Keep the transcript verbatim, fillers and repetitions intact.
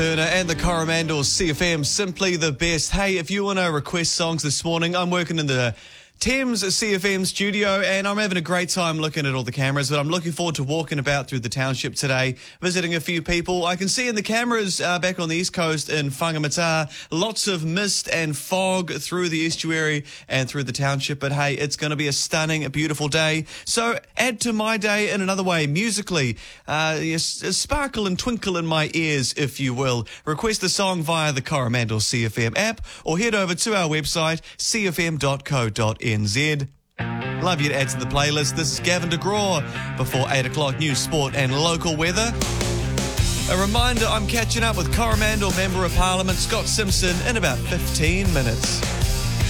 Turner and the Coromandel C F M, simply the best. Hey, if you want to request songs this morning, I'm working in the Thames C F M studio and I'm having a great time looking at all the cameras, but I'm looking forward to walking about through the township today, visiting a few people. I can see in the cameras uh, back on the east coast in Whangamata, lots of mist and fog through the estuary and through the township, but hey, it's going to be a stunning, beautiful day. So add to my day in another way, musically, uh, yes, a sparkle and twinkle in my ears, if you will. Request the song via the Coromandel C F M app or head over to our website, c f m dot co dot n z. Love you to add to the playlist. This is Gavin DeGraw before eight o'clock news, sport and local weather. A reminder, I'm catching up with Coromandel Member of Parliament Scott Simpson in about fifteen minutes.